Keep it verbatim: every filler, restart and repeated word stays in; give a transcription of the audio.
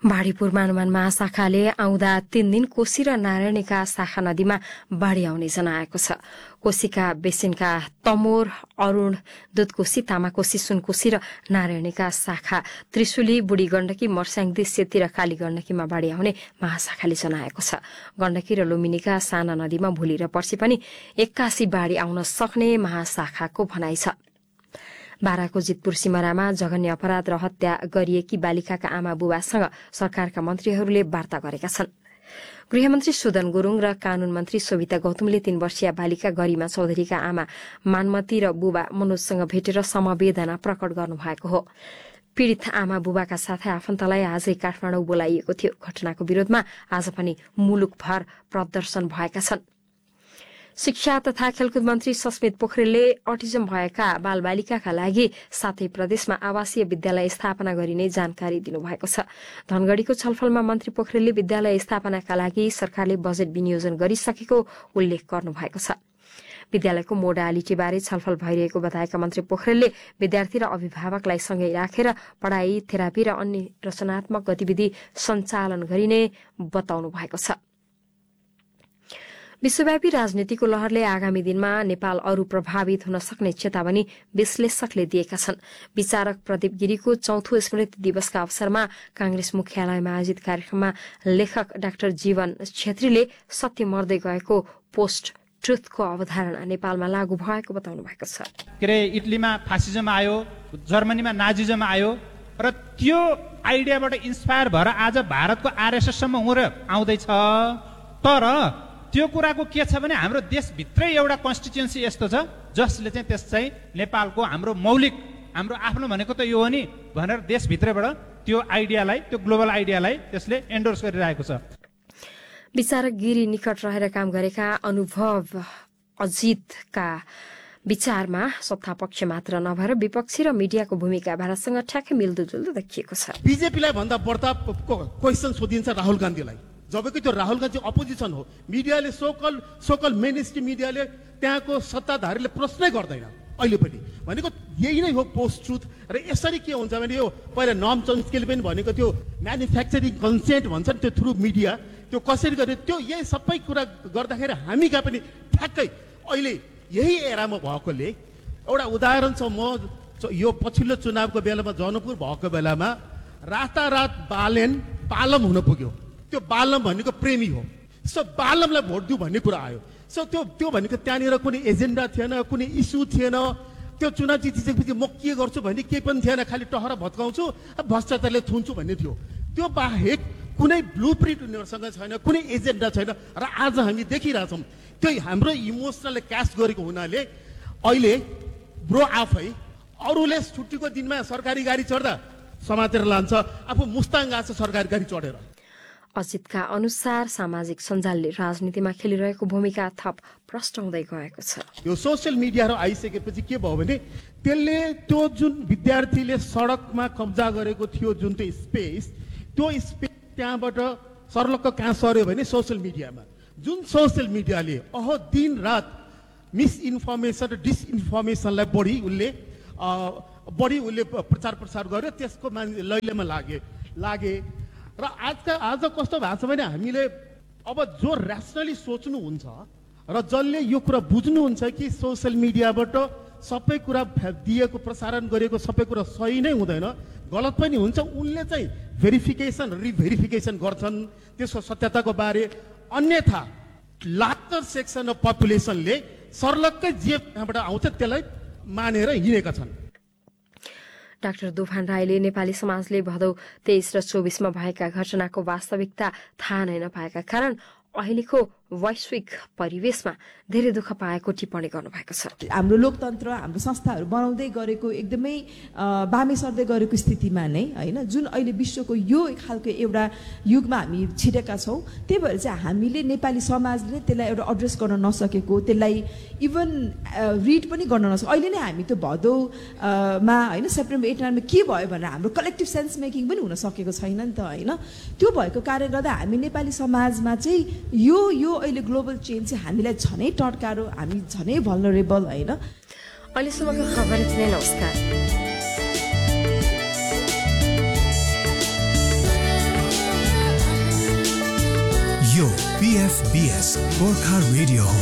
बाढी पूर्वानुमान महाशाखाले आउँदा तीन दिन कोशी र नारायणीका शाखा नदीमा बाढी आउने जनाएको छ। कोशीका बेसिनका तमोर, अरूण, दुधकोशी, तामाकोशी, सुनकोशी र नारायणीका शाखा त्रिशुली, बुढी गण्डकी, मर्स्याङदी, सेती र काली गण्डकीमा बाढी आउने महाशाखाले जनाएको छ। गण्डकी र लुम्बिनीका साना नदीमा भोलि र पर्सि पनि एक्कासी बाढी आउन सक्ने महाशाखाको भनाइ छ। बाराको जितपुर सिमरामा जघन्य अपराध र हत्या गरिएकी बालिकाका आमा बुबासँग सरकारका मन्त्रीहरूले वार्ता गरेका छन्। गृहमन्त्री सुदन गुरूङ र कानून मन्त्री सोभिता गौतमले तीन वर्षीय बालिका गरिमा चौधरीका आमा मानमती र बुबा मनोजसँग भेटेर समवेदना प्रकट गर्नुभएको हो। पीड़ित आमा बुबाका साथै आफन्तलाई आजै काठमाडौँ बोलाइएको थियो। घटनाको विरोधमा आज पनि मुलुकभर प्रदर्शन भएका छन्। शिक्षा तथा खेलकुद मन्त्री सस्मित पोखरेलले अटिजम भएका बालबालिकाका लागि सातै प्रदेशमा आवासीय विद्यालय स्थापना गरिने जानकारी दिनुभएको छ। धनगढ़ीको छलफलमा मन्त्री पोखरेलले विद्यालय स्थापनाका लागि सरकारले बजेट विनियोजन गरिसकेको उल्लेख गर्नुभएको छ। विद्यालयको मोडालिटीबारे छलफल भइरहेको बताएका मन्त्री पोखरेलले विद्यार्थी र अभिभावकलाई सँगै राखेर पढ़ाई, थेरापी र अन्य रचनात्मक गतिविधि सञ्चालन गरिने बताउनु भएको छ। विश्वव्यापी राजनीतिको लहरले आगामी दिनमा नेपाल अरू प्रभावित हुन सक्ने चेतावनी विश्लेषकले दिएका छन्। विचारक प्रदीप गिरीको चौथो स्मृति दिवसका अवसरमा कांग्रेस मुख्यालयमा आयोजित कार्यक्रममा लेखक डाक्टर जीवन छेत्रीले सत्य मर्दै गएको पोस्ट ट्रुथको अवधारणा नेपालमा लागू भएको बताउनु भएको छ। के रे इटलीमा फासिजम आयो, जर्मनीमा नाजिजम आयो र त्यो आइडियाबाट इन्स्पायर भएर आज भारतको आरएसएस सम्म हुँर आउँदैछ। तर त्यो कुराको के छ भने हाम्रो देशभित्रै एउटा कन्स्टिट्युएन्सी यस्तो छ जसले चाहिँ त्यस चाहिँ नेपालको हाम्रो मौलिक हाम्रो आफ्नो भनेको त यो हो नि भनेर देशभित्रैबाट त्यो आइडियालाई, त्यो ग्लोबल आइडियालाई त्यसले एन्डोर्स गरिरहेको छ। विचारक गिरी निकट रहेर काम गरेका अनुभव अजितका विचारमा सत्तापक्ष मात्र नभएर विपक्षी र मिडियाको भूमिका भारतसँग ठ्याक्कै मिल्दोजुल्दो देखिएको छ। बीजेपीलाई भन्दा बढ्ता क्वेसन सोधिन्छ राहुल गान्धीलाई, जबकि त्यो राहुल गान्धी अपोजिसन हो। मिडियाले सोकल सोकल मेन स्ट्रिम मिडियाले त्यहाँको सत्ताधारीले प्रश्नै गर्दैन अहिले पनि। भनेको यही नै हो पोस्ट ट्रुथ। र यसरी के हुन्छ भने यो पहिला नर्म चम्स्कीले पनि भनेको त्यो म्यानुफ्याक्चरिङ कन्सेन्ट भन्छ नि, त्यो थ्रु मिडिया त्यो कसरी गर्ने, त्यो यही सबै कुरा गर्दाखेरि हामी कहाँ पनि ठ्याक्कै अहिले यही एरामा भएकोले एउटा उदाहरण छ। म यो पछिल्लो चुनावको बेलामा जनकपुर भएको बेलामा रातारात बालेन पालम हुन पुग्यो। त्यो बालम भनेको प्रेमी हो, सो बालमलाई भोट दिउ भन्ने कुरा आयो। सो त्यो त्यो भनेको त्यहाँनिर कुनै एजेन्डा थिएन, कुनै इस्यु थिएन। त्यो चुनाव जितिसकेपछि म के गर्छु भन्ने केही पनि थिएन, खालि टहरा भत्काउँछु, भ्रष्टाचारले थुन्छु भन्ने थियो। त्यो बाहेक कुनै ब्लु प्रिन्ट उनीहरूसँग छैन, कुनै एजेन्डा छैन। र आज हामी देखिरहेछौँ त्यो हाम्रो इमोसनल क्यास गरेको हुनाले अहिले ब्रो आफै अरूले छुट्टीको दिनमा सरकारी गाडी चढ्दा समातेर लान्छ, आफू मुस्ताङ गएको छ सरकारी गाडी चढेर। अजितका अनुसार सामाजिक सञ्जालले राजनीतिमा खेलिरहेको भूमिका थप प्रष्ट हुँदै गएको छ। यो सोसियल मिडियाहरू आइसकेपछि के भयो भने त्यसले त्यो जुन विद्यार्थीले सडकमा कब्जा गरेको थियो जुन त्यो स्पेस, त्यो स्पेस त्यहाँबाट सर्लक्क कहाँ सर्यो भने सोसियल मिडियामा। जुन सोसियल मिडियाले अह दिन रात मिसइन्फर्मेसन र डिसइन्फर्मेसनलाई बढी उसले बढी उसले प्रचार प्रसार गर्यो, त्यसको लैलेमा लागे लागे र आजका आज कस्तो भएको छ भने हामीले अब जो ऱ्यासनली सोच्नुहुन्छ र जसले यो कुरा बुझ्नुहुन्छ कि सोसियल मिडियाबाट सबै कुरा दिएको प्रसारण गरेको सबै कुरा सही नै हुँदैन, गलत पनि हुन्छ, उनले चाहिँ भेरिफिकेसन रिभेरिफिकेसन गर्छन् त्यसको सत्यताको बारे। अन्यथा लार्जर सेक्सन अफ पपुलेसनले सर्लक्कै जे त्यहाँबाट आउँछ त्यसलाई मानेर हिँडेका छन्। डाक्टर दुफान राईले नेपाली समाजले भदौ तेइस र चौबिसमा भएका घटनाको वास्तविकता थाहा नै नपाएका कारण अहिलेको वैश्विक परिवेशमा धेरै दुःख पाएको टिप्पणी गर्नुभएको छ। हाम्रो लोकतन्त्र, हाम्रो संस्थाहरू बनाउँदै गरेको एकदमै बामे सर्दै गरेको स्थितिमा नै होइन, जुन अहिले विश्वको यो खालको एउटा युगमा हामी छिरेका छौँ, त्यही भएर चाहिँ हामीले नेपाली समाजले त्यसलाई एउटा एड्रेस गर्न नसकेको, त्यसलाई इभन रिड पनि गर्न नसकेको। अहिले नै हामी त्यो भदौमा होइन सेप्टेम्बर एट नाइनमा के भयो भनेर हाम्रो कलेक्टिभ सेन्स मेकिङ पनि हुन सकेको छैन नि त होइन। त्यो भएको कारणले गर्दा हामी नेपाली समाजमा चाहिँ यो यो अहिले ग्लोबल चेन्ज चाहिँ हामीलाई झनै टड्कारो, हामी झनै भल्नरेबल होइन। अहिलेसम्मको खबर यति नै, नमस्कार। यो पीएफबीएस गोर्खा रेडियो हो।